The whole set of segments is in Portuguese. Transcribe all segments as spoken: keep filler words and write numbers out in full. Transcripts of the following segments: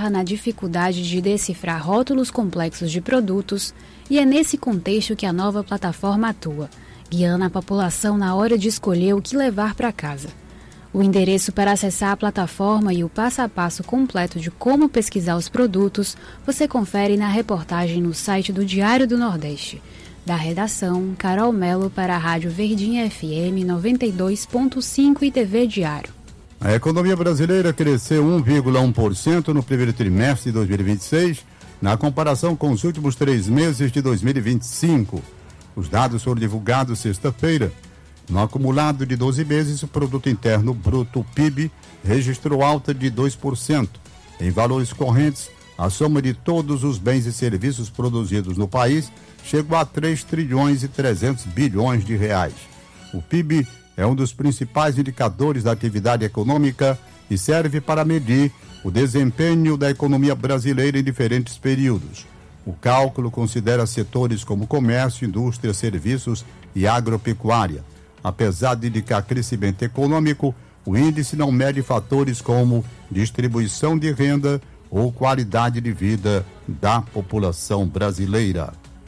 esbarra na dificuldade de decifrar rótulos complexos de produtos e é nesse contexto que a nova plataforma atua, guiando a população na hora de escolher o que levar para casa. O endereço para acessar a plataforma e o passo a passo completo de como pesquisar os produtos você confere na reportagem no site do Diário do Nordeste. Da redação, Carol Melo para a Rádio Verdinha F M noventa e dois ponto cinco e T V Diário. A economia brasileira cresceu um vírgula um por cento no primeiro trimestre de dois mil e vinte e seis, na comparação com os últimos três meses de dois mil e vinte e cinco. Os dados foram divulgados sexta-feira. No acumulado de doze meses, o Produto Interno Bruto, P I B, registrou alta de dois por cento. Em valores correntes, a soma de todos os bens e serviços produzidos no país chegou a três trilhões e trezentos bilhões de reais. O P I B é um dos principais indicadores da atividade econômica e serve para medir o desempenho da economia brasileira em diferentes períodos. O cálculo considera setores como comércio, indústria, serviços e agropecuária. Apesar de indicar crescimento econômico, o índice não mede fatores como distribuição de renda ou qualidade de vida da população brasileira.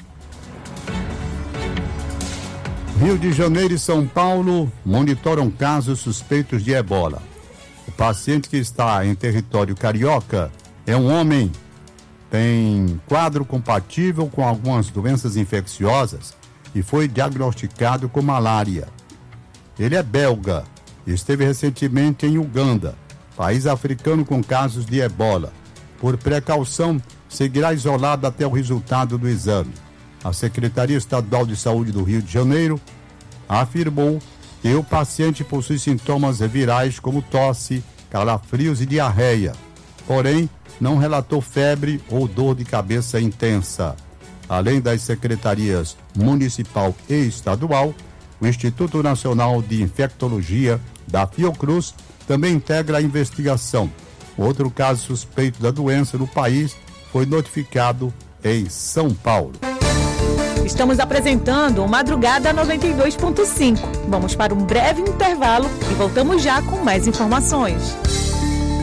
Rio de Janeiro e São Paulo monitoram casos suspeitos de ebola. O paciente que está em território carioca é um homem, tem quadro compatível com algumas doenças infecciosas e foi diagnosticado com malária. Ele é belga e esteve recentemente em Uganda, país africano com casos de ebola. Por precaução, seguirá isolado até o resultado do exame. A Secretaria Estadual de Saúde do Rio de Janeiro afirmou que o paciente possui sintomas virais como tosse, calafrios e diarreia. Porém, não relatou febre ou dor de cabeça intensa. Além das secretarias municipal e estadual, o Instituto Nacional de Infectologia da Fiocruz também integra a investigação. Outro caso suspeito da doença no país foi notificado em São Paulo. Estamos apresentando o Madrugada noventa e dois ponto cinco. Vamos para um breve intervalo e voltamos já com mais informações.